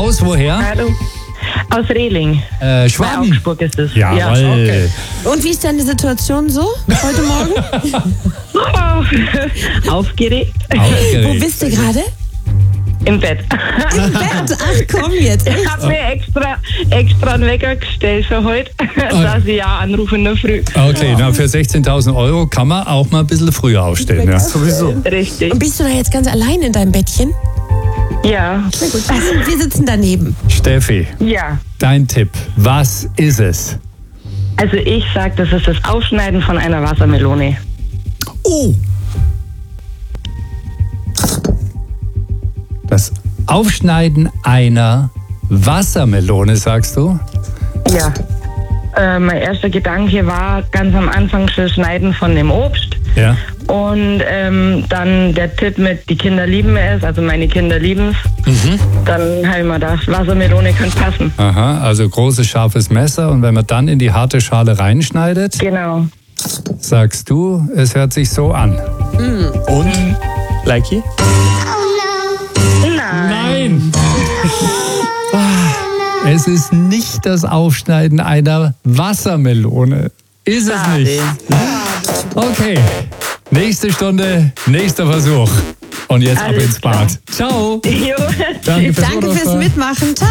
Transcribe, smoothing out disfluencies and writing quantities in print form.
Aus woher? Hallo. Aus Rehling. Bei Schwaben. Augsburg ist es. Jawohl. Ja, okay. Und wie ist deine Situation so heute Morgen? Aufgeregt. Wo bist du gerade? Im Bett. Im Bett. Ach komm jetzt. Ich habe mir extra einen Wecker gestellt für heute, dass ich ja anrufe in der Früh. Okay, na für 16.000 Euro kann man auch mal ein bisschen früher aufstehen. Ja, sowieso. Richtig. Und bist du da jetzt ganz allein in deinem Bettchen? Ja. Also, wir sitzen daneben. Steffi, Ja. dein Tipp. Was ist es? Also ich sag, das ist das Aufschneiden von einer Wassermelone. Oh. Das Aufschneiden einer Wassermelone, sagst du? Ja. Mein erster Gedanke war ganz am Anfang schon Schneiden von dem Obst. Ja. Und dann der Tipp mit, die Kinder lieben es, also meine Kinder lieben es. Dann habe ich mir gedacht, Wassermelone könnte passen. Aha, also großes, scharfes Messer und wenn man dann in die harte Schale reinschneidet, Genau. sagst du, es hört sich so an. Und? Likey? Nein! Es ist nicht das Aufschneiden einer Wassermelone. Ist es nicht. Okay, nächste Stunde, nächster Versuch. Und jetzt ab Alles ins Bad. Ciao! Jo. Danke Danke fürs Mitmachen. Ciao.